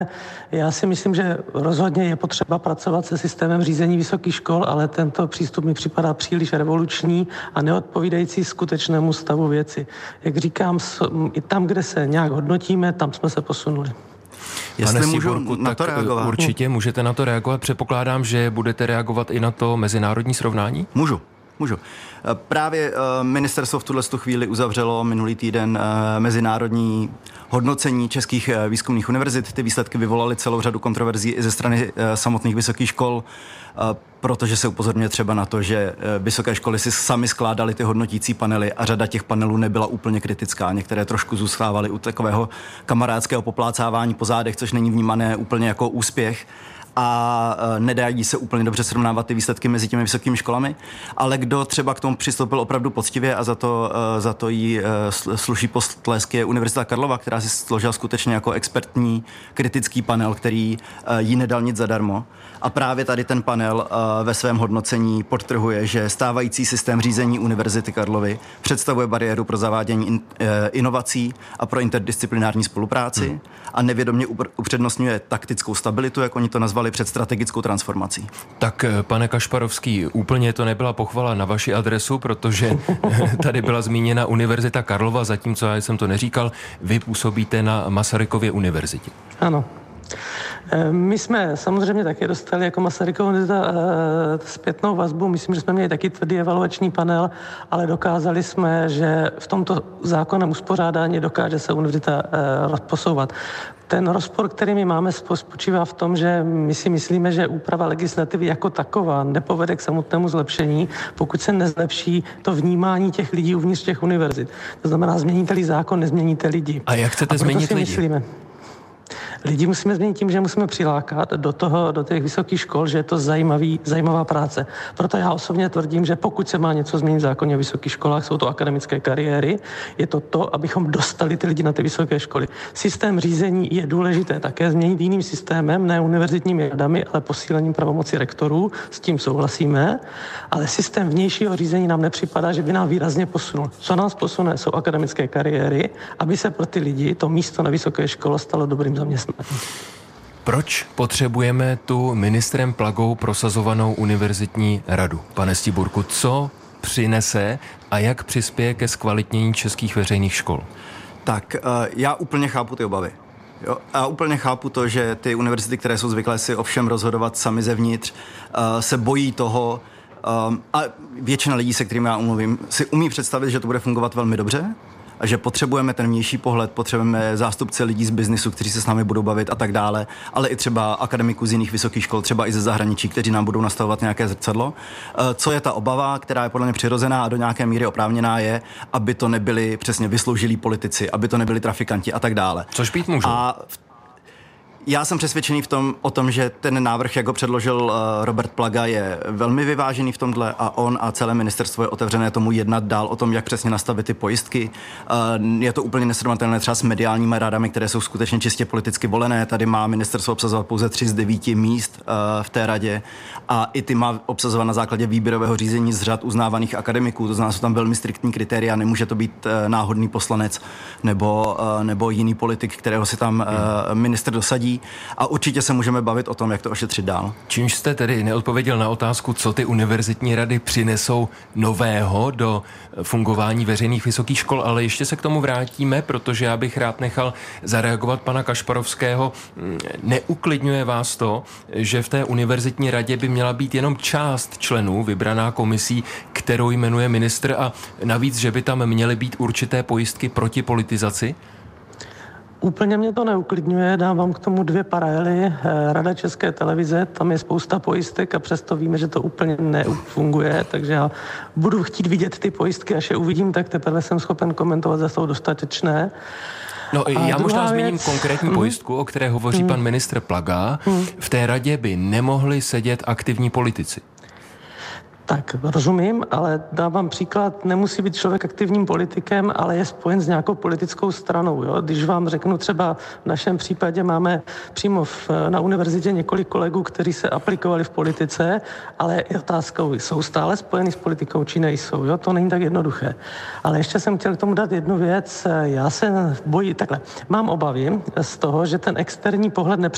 Já si myslím, že rozhodně je potřeba pracovat se systémem řízení vysokých škol, ale tento přístup mi připadá příliš revoluční a neodpovídající skutečnému stavu věci. Jak říkám, i tam, kde se nějak hodnotíme, tam jsme se posunuli. Jestli můžu na to reagovat? Určitě můžete na to reagovat. Předpokládám, že budete reagovat i na to mezinárodní srovnání? Můžu. Právě ministerstvo v tuhle chvíli uzavřelo minulý týden mezinárodní hodnocení českých výzkumných univerzit. Ty výsledky vyvolaly celou řadu kontroverzí i ze strany samotných vysokých škol, protože se upozorňuje třeba na to, že vysoké školy si sami skládaly ty hodnotící panely a řada těch panelů nebyla úplně kritická. Některé trošku zůstávaly u takového kamarádského poplácávání po zádech, což není vnímané úplně jako úspěch. A nedají se úplně dobře srovnávat ty výsledky mezi těmi vysokými školami, ale kdo třeba k tomu přistoupil opravdu poctivě a za to jí sluší postlesk je Univerzita Karlova, která si složila skutečně jako expertní kritický panel, který jí nedal nic zadarmo. A právě tady ten panel ve svém hodnocení podtrhuje, že stávající systém řízení Univerzity Karlovy představuje bariéru pro zavádění inovací a pro interdisciplinární spolupráci a nevědomě upřednostňuje taktickou stabilitu, jak oni to nazvali, před strategickou transformací. Tak, pane Kašparovský, úplně to nebyla pochvala na vaši adresu, protože tady byla zmíněna Univerzita Karlova, zatímco já jsem to neříkal, vy působíte na Masarykově univerzitě. Ano. My jsme samozřejmě také dostali jako Masarykova univerzita zpětnou vazbu. Myslím, že jsme měli taky tvrdý evaluační panel, ale dokázali jsme, že v tomto zákonném uspořádání dokáže se univerzita posouvat. Ten rozpor, který my máme, spočívá v tom, že my si myslíme, že úprava legislativy jako taková nepovede k samotnému zlepšení, pokud se nezlepší to vnímání těch lidí uvnitř těch univerzit. To znamená, změníte-li zákon, nezměníte lidi. A jak chcete změnit lidi? Myslíme, lidi musíme změnit tím, že musíme přilákat do těch vysokých škol, že je to zajímavá práce. Proto já osobně tvrdím, že pokud se má něco změnit v zákoně o vysokých školách, jsou to akademické kariéry, je to, abychom dostali ty lidi na ty vysoké školy. Systém řízení je důležité také změnit jiným systémem, ne univerzitními radami, ale posílením pravomoci rektorů, s tím souhlasíme, ale systém vnějšího řízení nám nepřipadá, že by nám výrazně posunul. Co nás posune, jsou akademické kariéry, aby se pro ty lidi to místo na vysoké škole stalo dobrým zaměstnáním. Proč potřebujeme tu ministrem Plagou prosazovanou univerzitní radu? Pane Stiburku, co přinese a jak přispěje ke zkvalitnění českých veřejných škol? Tak já úplně chápu ty obavy. Jo? A úplně chápu to, že ty univerzity, které jsou zvyklé si o všem rozhodovat sami zevnitř, se bojí toho, a většina lidí, se kterými já umluvím, si umí představit, že to bude fungovat velmi dobře, a že potřebujeme ten vnější pohled, potřebujeme zástupce lidí z biznisu, kteří se s námi budou bavit a tak dále, ale i třeba akademiků z jiných vysokých škol, třeba i ze zahraničí, kteří nám budou nastavovat nějaké zrcadlo. Co je ta obava, která je podle mě přirozená a do nějaké míry oprávněná, je, aby to nebyli přesně vysloužilí politici, aby to nebyli trafikanti a tak dále. Což být může. Já jsem přesvědčený o tom, že ten návrh, jak ho předložil Robert Plaga, je velmi vyvážený v tomhle a on a celé ministerstvo je otevřené tomu jednat dál o tom, jak přesně nastavit ty pojistky. Je to úplně nesrovnatelné třeba s mediálními radami, které jsou skutečně čistě politicky volené. Tady má ministerstvo obsazovat pouze 3 z 9 míst v té radě a i ty má obsazovat na základě výběrového řízení z řad uznávaných akademiků. To znamená, jsou tam velmi striktní kritéria, nemůže to být náhodný poslanec nebo jiný politik, kterého si tam ministr dosadí. A určitě se můžeme bavit o tom, jak to ošetřit dál. Čímž jste tedy neodpověděl na otázku, co ty univerzitní rady přinesou nového do fungování veřejných vysokých škol, ale ještě se k tomu vrátíme, protože já bych rád nechal zareagovat pana Kašparovského. Neuklidňuje vás to, že v té univerzitní radě by měla být jenom část členů vybraná komisí, kterou jmenuje ministr, a navíc, že by tam měly být určité pojistky proti politizaci? Úplně mě to neuklidňuje, dám vám k tomu 2 paralely. Rada České televize, tam je spousta pojistek a přesto víme, že to úplně nefunguje, takže já budu chtít vidět ty pojistky, až je uvidím, tak teprve jsem schopen komentovat, zda jsou dostatečné. No, já možná zmíním konkrétní pojistku, o které hovoří pan ministr Plaga. V té radě by nemohli sedět aktivní politici. Tak, rozumím, ale dávám příklad, nemusí být člověk aktivním politikem, ale je spojen s nějakou politickou stranou. Jo? Když vám řeknu třeba v našem případě máme přímo na univerzitě několik kolegů, kteří se aplikovali v politice, ale je otázkou, jsou stále spojeni s politikou, či nejsou. Jo? To není tak jednoduché. Ale ještě jsem chtěl k tomu dát jednu věc. Já se bojím, mám obavy z toho, že ten externí pohled